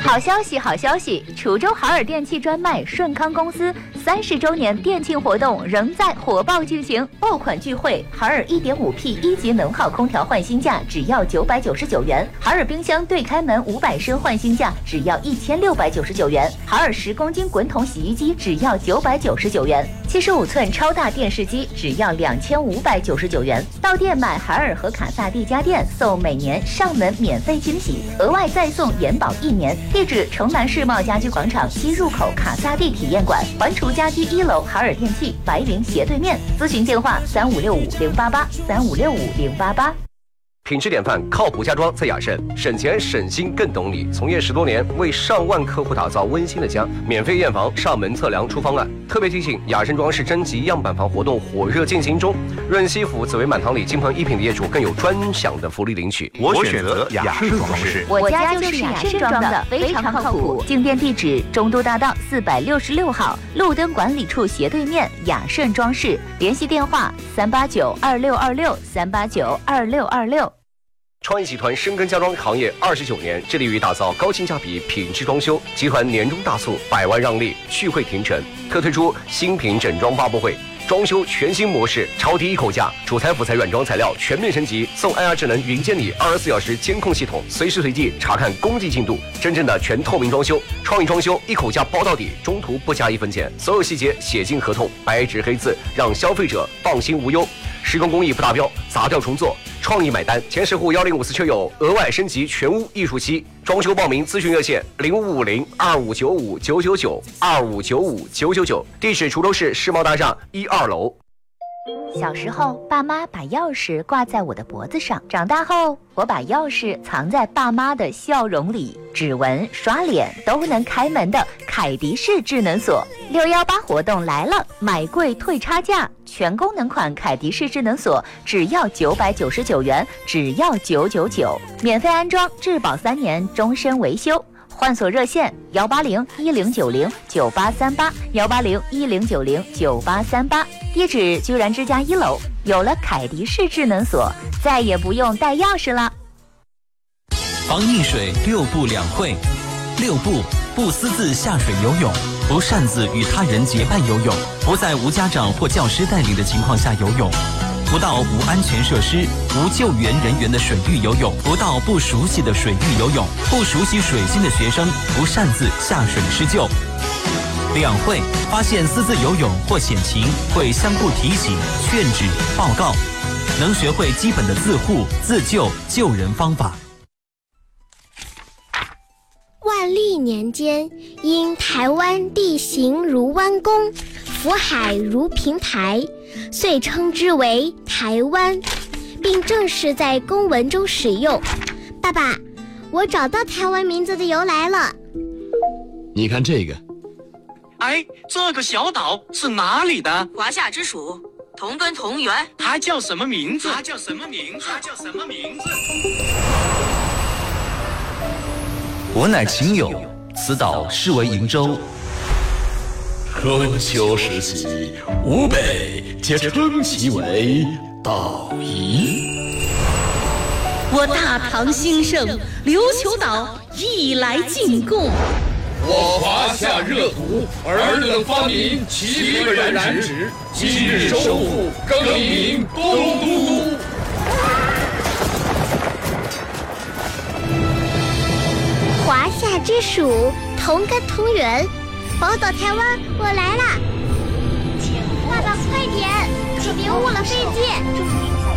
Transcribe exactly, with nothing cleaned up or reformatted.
好消息，好消息！滁州海尔电器专卖顺康公司三十周年店庆活动仍在火爆进行，爆款聚会，海尔 一点五 P 一级能耗空调换新价只要九百九十九元，海尔冰箱对开门五百升换新价只要一千六百九十九元，海尔十公斤滚筒洗衣机只要九百九十九元，七十五寸超大电视机只要两千五百九十九元。到店买海尔和卡萨帝家电，送每年上门免费惊喜，额外再送延保一年。地址：城南世贸家居广场西入口卡萨帝体验馆，环厨家居一楼海尔电器白云斜对面。咨询电话：三五六五零八八三五六五零八八。 品质典范，靠谱家装在雅盛，省钱省心更懂你。从业十多年，为上万客户打造温馨的家，免费验房、上门测量出方案。特别提醒，雅盛装饰征集样板房活动火热进行中，润西府、紫薇满堂里金鹏一品的业主更有专享的福利领取。 我选择雅盛装饰， 我家就是雅盛装的，非常靠谱。进店地址：中都大道四百六十六号，路灯管理处斜对面，雅盛装饰。联系电话：三八九二六二六三八九二六二六。 创意集团深耕家装行业二十九年，致力于打造高性价比品质装修。集团年终大促，百万让利，聚会停城，特推出新品整装发布会，装修全新模式，超低一口价，主材辅材软装材料全面升级，送 I R 智能云监理二十四小时监控系统，随时随地查看工地进度，真正的全透明装修。创意装修一口价包到底，中途不加一分钱，所有细节写进合同，白纸黑字，让消费者放心无忧。施工工艺不达标，砸掉重做，创意买单。前十户幺零五四车友额外升级全屋艺术漆装修报名咨询热线零五五零二五九五九九九二五九五九九九，地址滁州市世贸大厦一二楼。 小时候，爸妈把钥匙挂在我的脖子上；长大后，我把钥匙藏在爸妈的笑容里。指纹、刷脸都能开门的凯迪式智能锁，六一八活动来了，买贵退差价，全功能款凯迪式智能锁只要九百九十九元，只要九九九，免费安装，质保三年，终身维修。换锁热线：幺八零一零九零九八三八，幺八零一零九零九八三八。地址：居然之家一楼。有了凯迪式智能锁，再也不用带钥匙了。 防溺水六不两会：六不：不私自下水游泳，不擅自与他人结伴游泳，不在无家长或教师带领的情况下游泳，不到无安全设施、无救援人员的水域游泳，不到不熟悉的水域游泳，不熟悉水性的学生不擅自下水施救。两会：发现私自游泳或险情，会相互提醒、劝止、报告，能学会基本的自护、自救、救人方法。 万历年间，因台湾地形如弯弓，福海如平台，遂称之为台湾，并正式在公文中使用。爸爸，我找到台湾名字的由来了。 你看这个。 哎，这个小岛是哪里的？ 华夏之属，同根同源。 它叫什么名字？ 它叫什么名字？ 它叫什么名字？ 我乃秦友，此岛是为瀛州。 春秋时期，吴北皆称其为岛夷。 我大唐兴盛，琉球岛亦来进贡。 我华夏热土，尔等发明齐个然直，今日收复，更名东都。 华夏之属，同根同源，宝岛台湾，我来啦！爸爸，快点，可别误了飞机。